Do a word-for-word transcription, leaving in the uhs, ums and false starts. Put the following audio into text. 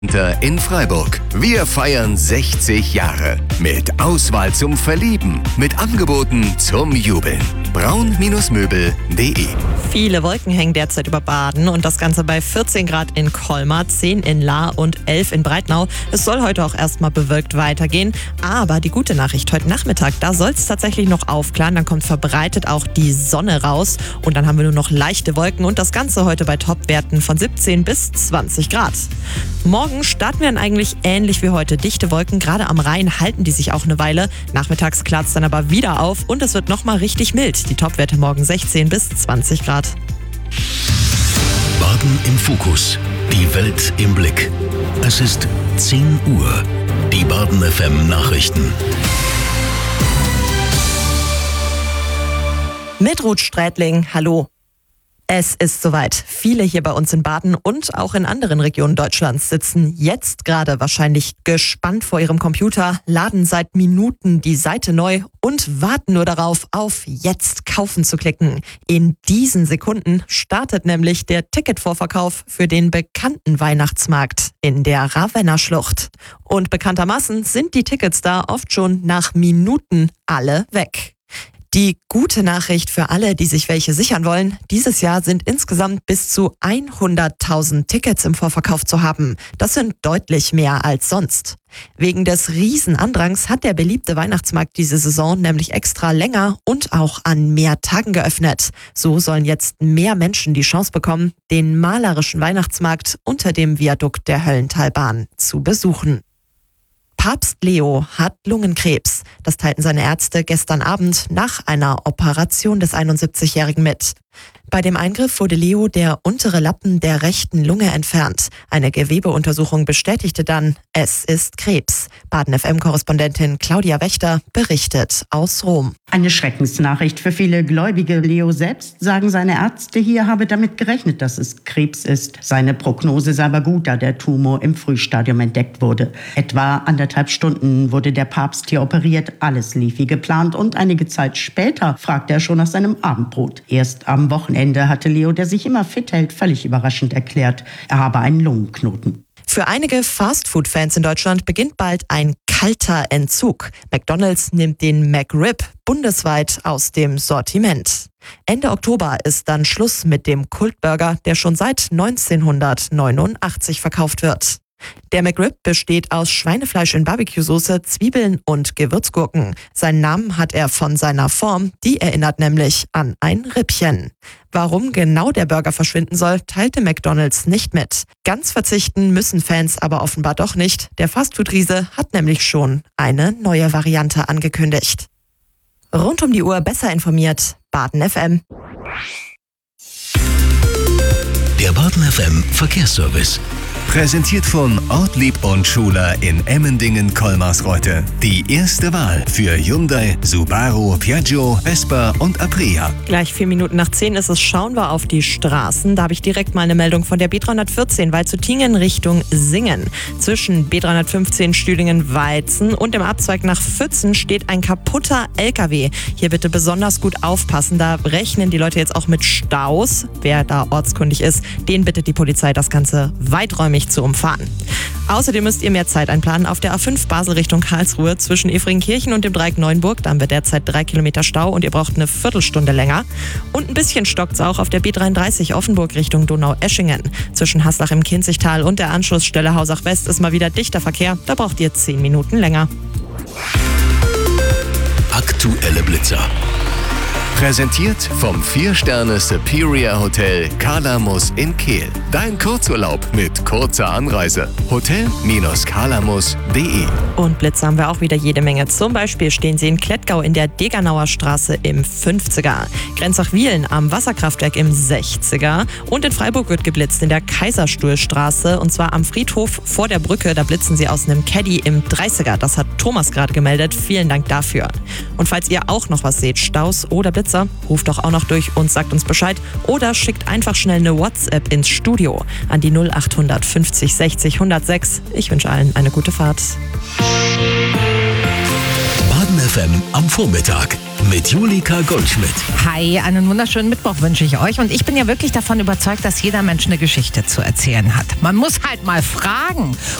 In Freiburg. Wir feiern sechzig Jahre. Mit Auswahl zum Verlieben. Mit Angeboten zum Jubeln. braun Möbel punkt de. Viele Wolken hängen derzeit über Baden und das Ganze bei vierzehn Grad in Colmar, zehn in Lahr und elf in Breitnau. Es soll heute auch erstmal bewölkt weitergehen, aber die gute Nachricht, heute Nachmittag, da soll es tatsächlich noch aufklaren, dann kommt verbreitet auch die Sonne raus und dann haben wir nur noch leichte Wolken und das Ganze heute bei Topwerten von siebzehn bis zwanzig Grad. Morgen starten wir dann eigentlich ähnlich wie heute, dichte Wolken, gerade am Rhein halten die sich auch eine Weile. Nachmittags klart es dann aber wieder auf und es wird nochmal richtig mild. Die Topwerte morgen sechzehn bis zwanzig Grad. Baden im Fokus. Die Welt im Blick. Es ist zehn Uhr. Die Baden F M Nachrichten. Mit Ruth Strätling, hallo. Es ist soweit. Viele hier bei uns in Baden und auch in anderen Regionen Deutschlands sitzen jetzt gerade wahrscheinlich gespannt vor ihrem Computer, laden seit Minuten die Seite neu und warten nur darauf, auf Jetzt kaufen zu klicken. In diesen Sekunden startet nämlich der Ticketvorverkauf für den bekannten Weihnachtsmarkt in der Ravenna-Schlucht. Und bekanntermaßen sind die Tickets da oft schon nach Minuten alle weg. Die gute Nachricht für alle, die sich welche sichern wollen: Dieses Jahr sind insgesamt bis zu hunderttausend Tickets im Vorverkauf zu haben. Das sind deutlich mehr als sonst. Wegen des Riesenandrangs hat der beliebte Weihnachtsmarkt diese Saison nämlich extra länger und auch an mehr Tagen geöffnet. So sollen jetzt mehr Menschen die Chance bekommen, den malerischen Weihnachtsmarkt unter dem Viadukt der Höllentalbahn zu besuchen. Papst Leo hat Lungenkrebs. Das teilten seine Ärzte gestern Abend nach einer Operation des einundsiebzigjährigen mit. Bei dem Eingriff wurde Leo der untere Lappen der rechten Lunge entfernt. Eine Gewebeuntersuchung bestätigte dann, es ist Krebs. Baden F M-Korrespondentin Claudia Wächter berichtet aus Rom. Eine Schreckensnachricht für viele Gläubige. Leo selbst, sagen seine Ärzte hier, habe damit gerechnet, dass es Krebs ist. Seine Prognose sei aber gut, da der Tumor im Frühstadium entdeckt wurde. Etwa anderthalb Stunden wurde der Papst hier operiert. Alles lief wie geplant und einige Zeit später fragte er schon nach seinem Abendbrot. Erst am Wochenende hatte Leo, der sich immer fit hält, völlig überraschend erklärt, er habe einen Lungenknoten. Für einige Fastfood-Fans in Deutschland beginnt bald ein kalter Entzug. McDonald's nimmt den McRib bundesweit aus dem Sortiment. Ende Oktober ist dann Schluss mit dem Kultburger, der schon seit neunzehnhundertneunundachtzig verkauft wird. Der McRib besteht aus Schweinefleisch in Barbecue-Soße, Zwiebeln und Gewürzgurken. Seinen Namen hat er von seiner Form, die erinnert nämlich an ein Rippchen. Warum genau der Burger verschwinden soll, teilte McDonald's nicht mit. Ganz verzichten müssen Fans aber offenbar doch nicht. Der Fastfood-Riese hat nämlich schon eine neue Variante angekündigt. Rund um die Uhr besser informiert, Baden F M. Der Baden F M Verkehrsservice. Präsentiert von Ortlieb und Schuler in Emmendingen-Kolmarsreuth. Die erste Wahl für Hyundai, Subaru, Piaggio, Vespa und Aprilia. Gleich vier Minuten nach zehn ist es. Schauen wir auf die Straßen. Da habe ich direkt mal eine Meldung von der B dreihundertvierzehn, Waldshutingen Richtung Singen. Zwischen B dreihundertfünfzehn Stühlingen-Weizen und dem Abzweig nach Pfützen steht ein kaputter L K W. Hier bitte besonders gut aufpassen. Da rechnen die Leute jetzt auch mit Staus. Wer da ortskundig ist, den bittet die Polizei, das Ganze weiträumig zu umfahren. Außerdem müsst ihr mehr Zeit einplanen auf der A fünf Basel Richtung Karlsruhe zwischen Efringkirchen und dem Dreieck Neuenburg. Da haben wir derzeit drei Kilometer Stau und ihr braucht eine Viertelstunde länger. Und ein bisschen stockt es auch auf der B dreiunddreißig Offenburg Richtung Donau-Eschingen. Zwischen Haslach im Kinzigtal und der Anschlussstelle Hausach West ist mal wieder dichter Verkehr. Da braucht ihr zehn Minuten länger. Aktuelle Blitzer. Präsentiert vom vier Sterne Superior Hotel Kalamus in Kehl. Dein Kurzurlaub mit kurzer Anreise. hotel Kalamus punkt de. Und Blitze haben wir auch wieder jede Menge. Zum Beispiel stehen sie in Klettgau in der Degernauer Straße im fünfziger. Grenzach-Wiehlen am Wasserkraftwerk im sechziger. Und in Freiburg wird geblitzt in der Kaiserstuhlstraße. Und zwar am Friedhof vor der Brücke. Da blitzen sie aus einem Caddy im dreißiger. Das hat Thomas gerade gemeldet. Vielen Dank dafür. Und falls ihr auch noch was seht, Staus oder Blitze, ruft doch auch noch durch und sagt uns Bescheid oder schickt einfach schnell eine WhatsApp ins Studio an die null acht fünfzig sechzig hundertsechs. Ich wünsche allen eine gute Fahrt. Baden F M am Vormittag. mit Julika Goldschmidt. Hi, einen wunderschönen Mittwoch wünsche ich euch. Und ich bin ja wirklich davon überzeugt, dass jeder Mensch eine Geschichte zu erzählen hat. Man muss halt mal fragen.